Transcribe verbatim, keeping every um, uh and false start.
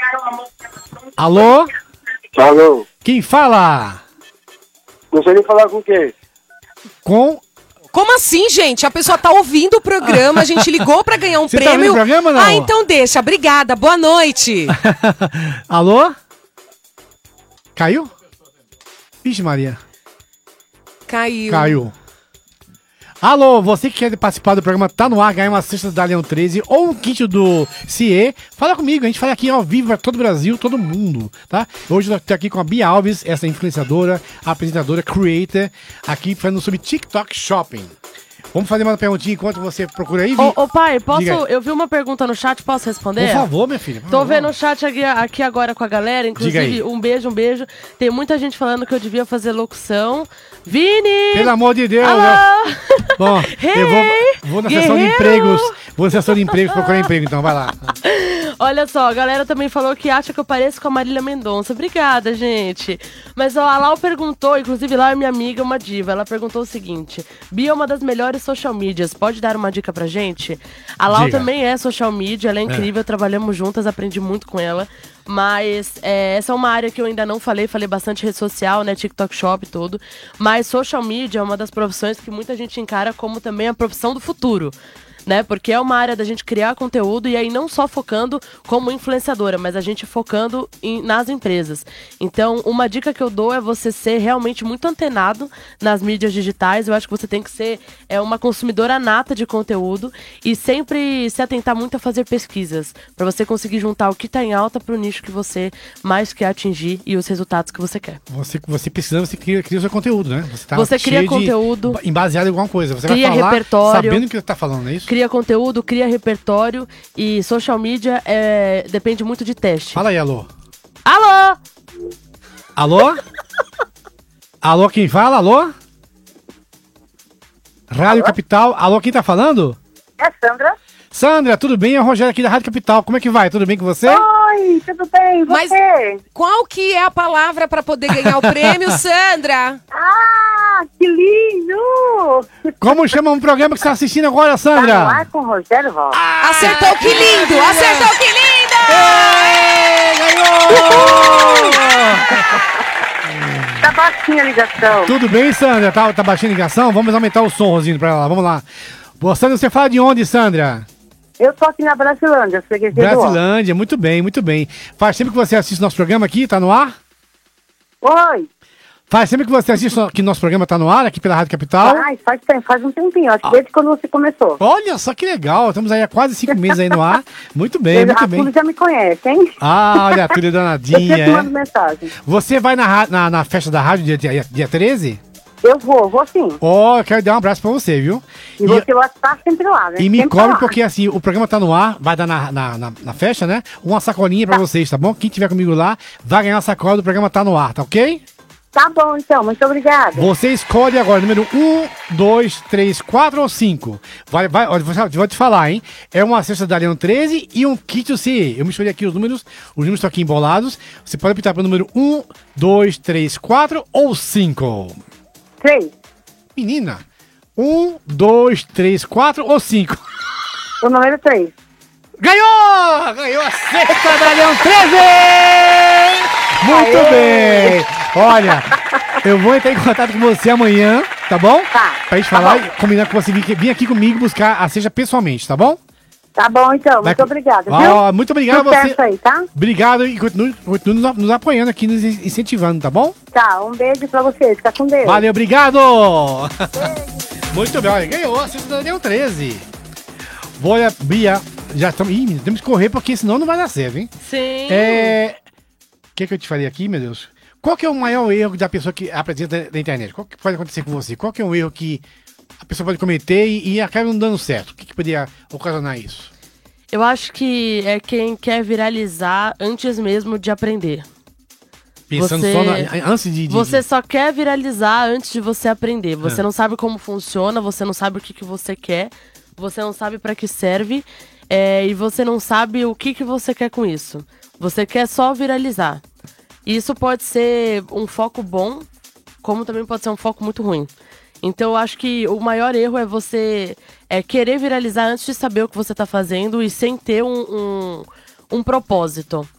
Alô? Alô? Quem fala? Gostaria de falar com quem? Com... Como assim, gente? A pessoa tá ouvindo o programa, a gente ligou pra ganhar um Você prêmio. tá ouvindo o programa, não? Ah, então deixa. Obrigada. Boa noite. Alô? Caiu? Vixe, Maria. Caiu. Caiu. Alô, você que quer participar do programa Tá No Ar, ganhar uma cesta da Leão treze ou um kit do C I E, fala comigo, a gente fala aqui ao vivo pra todo o Brasil, todo mundo, tá? Hoje eu tô aqui com a Bia Alves, essa influenciadora, apresentadora, creator, aqui falando sobre TikTok Shopping. Vamos fazer uma perguntinha enquanto você procura aí, Vi? Ô, ô pai, posso, Diga aí. eu vi uma pergunta no chat, posso responder? Por favor, minha filha. por Tô favor. vendo o chat aqui, aqui agora com a galera, Diga aí. inclusive um beijo, um beijo. Tem muita gente falando que eu devia fazer locução. Vini! Pelo amor de Deus, né? Alô! Bom, eu vou, vou na sessão de Guerreiro! empregos, vou na sessão de empregos procurar emprego, então vai lá. Olha só, a galera também falou que acha que eu pareço com a Marília Mendonça. Obrigada, gente. Mas ó, a Lau perguntou, inclusive Lau é minha amiga, uma diva. Ela perguntou o seguinte: Bia é uma das melhores social medias, pode dar uma dica pra gente? A Lau Diga. também é social media, ela é incrível, trabalhamos juntas, aprendi muito com ela. Mas é, essa é uma área que eu ainda não falei, falei bastante rede social, né, TikTok Shop e tudo. Mas social media é uma das profissões que muita gente encara como também a profissão do futuro. Né? Porque é uma área da gente criar conteúdo e aí não só focando como influenciadora, mas a gente focando em, nas empresas. Então, uma dica que eu dou é você ser realmente muito antenado nas mídias digitais. Eu acho que você tem que ser é, uma consumidora nata de conteúdo e sempre se atentar muito a fazer pesquisas, para você conseguir juntar o que está em alta para o nicho que você mais quer atingir e os resultados que você quer. Você, você precisando, você cria, cria o seu conteúdo, né? Você, tá Você cria cheio de- conteúdo. Embaseado em alguma coisa. Você Cria vai falar repertório. sabendo o que você tá falando, não é isso? Cria conteúdo, cria repertório e social media é, depende muito de teste. Fala aí, alô. Alô? Alô? Alô, quem fala? Alô? Rádio Capital. Alô, quem tá falando? É Sandra. Sandra, tudo bem? É o Rogério aqui da Rádio Capital. Como é que vai? Tudo bem com você? Oi, tudo bem? E Mas você? qual que é a palavra pra poder ganhar o prêmio, Sandra? Ah, que lindo! Como chama um programa que você tá assistindo agora, Tá no Sandra? ar com o Rogério Rosa. Acertou, que lindo! Acertou, que lindo! Tá baixinha a ligação. Tudo bem, Sandra? Tá, tá baixando a ligação? Vamos aumentar o som, Rosinho, pra ela. Vamos lá. Ô, Sandra, você fala de onde, Sandra? Eu tô aqui na Brasilândia, freguesia do Ó. Brasilândia, muito bem, muito bem. Faz tempo que você assiste nosso programa aqui, tá no ar? Oi. Faz sempre que você assiste que nosso programa tá no ar, aqui pela Rádio Capital. Ai, faz, tempo, faz um tempinho, acho que desde quando você começou. Olha só que legal, estamos aí há quase cinco meses aí no ar. Muito bem, Eu- muito a bem. Túlio já me conhece, hein? Ah, olha, a Túlio Eu danadinha. sempre mando É. mensagem. Você vai na, ra- na, na festa da rádio dia, dia, dia treze? Eu vou, vou sim. Ó, eu quero dar um abraço pra você, viu? E, você vai estar sempre lá, né? E me sempre cobre lá. porque assim, o programa tá no ar, vai dar na, na, na, na festa, né? Uma sacolinha pra vocês, tá bom? Quem tiver comigo lá, vai ganhar a sacola do programa Tá No Ar, tá ok? Tá bom, então, muito obrigada. Você escolhe agora, número um, dois, três, quatro ou cinco. Vai, vai, olha, vou vou te falar, hein? É uma cesta da Leão treze e um kit C E. Eu misturei aqui os números, os números estão aqui embolados. Você pode optar pelo número um, dois, três, quatro ou cinco. Três. Menina, um, dois, três, quatro ou cinco. O número três. Ganhou! Ganhou a cesta da Leão treze! Muito Aê! bem! Olha, eu vou entrar em contato com você amanhã, tá bom? Tá. Pra gente Tá falar bom. e combinar com você vir, vir aqui comigo buscar a cesta pessoalmente, tá bom? Tá bom, então, Vai- muito obrigada, viu? Ó, muito obrigado a você. Sucesso aí, tá? Obrigado e continue, continue nos, nos apoiando aqui, nos incentivando, tá bom? Tá, um beijo pra vocês, fica com Deus. Valeu, obrigado! Muito bem, olha, ganhou a cesta da Leão treze. Olha, Bia, já estamos. Ih, menino, temos que correr porque senão não vai dar certo, hein? Sim. É. O que, que eu te falei aqui, meu Deus? Qual que é o maior erro da pessoa que apresenta na internet? Qual que pode acontecer com você? Qual que é um erro que a pessoa pode cometer e, e acaba não dando certo? O que, que poderia ocasionar isso? Eu acho que é quem quer viralizar antes mesmo de aprender. Pensando Você- só na, antes de. de- Você só quer viralizar antes de você aprender. Você É. não sabe como funciona, você não sabe o que, que você quer, você não sabe pra que serve, é, e você não sabe o que, que você quer com isso. Você quer só viralizar. E isso pode ser um foco bom, como também pode ser um foco muito ruim. Então eu acho que o maior erro é você é, querer viralizar antes de saber o que você tá fazendo e sem ter um, um, um propósito.